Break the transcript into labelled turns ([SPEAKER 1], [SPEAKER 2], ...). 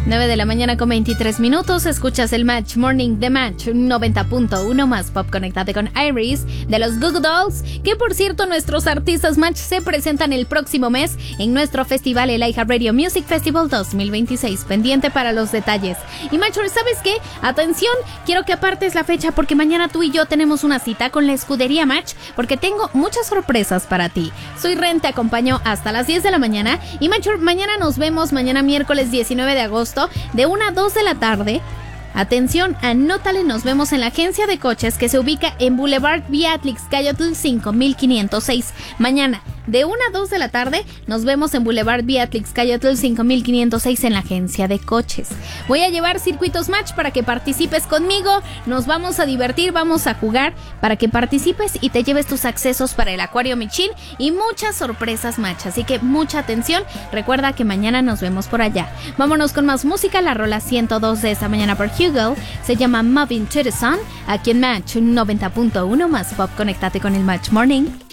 [SPEAKER 1] 9 de la mañana con 23 minutos, escuchas el Match Morning de Match 90.1 más pop. Conéctate con Iris de los Goo Goo Dolls, que por cierto nuestros artistas Match se presentan el próximo mes en nuestro festival, el iHeartRadio Music Festival 2026, pendiente para los detalles. Y Match, ¿sabes qué? Atención, quiero que apartes la fecha porque mañana tú y yo tenemos una cita con la escudería Match, porque tengo muchas sorpresas para ti. Soy Ren, te acompaño hasta las 10 de la mañana y Match, mañana nos vemos, mañana miércoles 19 de agosto de 1 a 2 de la tarde. Atención, anótale, nos vemos en la agencia de coches que se ubica en Boulevard Beatrix-Cayotl 5506. Mañana, de 1 a 2 de la tarde, nos vemos en Boulevard Beatrix-Cayotl 5506 en la agencia de coches. Voy a llevar circuitos Match para que participes conmigo. Nos vamos a divertir, vamos a jugar para que participes y te lleves tus accesos para el Acuario Michin y muchas sorpresas Match. Así que mucha atención. Recuerda que mañana nos vemos por allá. Vámonos con más música. La rola 102 de esta mañana por Hugo se llama Moving to the Sun. Aquí en Match 90.1 más pop. Conéctate con el Match Morning.